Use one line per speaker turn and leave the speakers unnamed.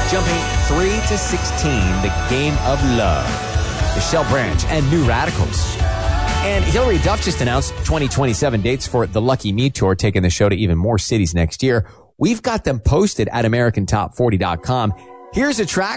Jumping 3 to 16, The Game of Love. Michelle Branch and New Radicals. And Hilary Duff just announced 2027 dates for the Lucky Me Tour, taking the show to even more cities next year. We've got them posted at AmericanTop40.com. Here's a track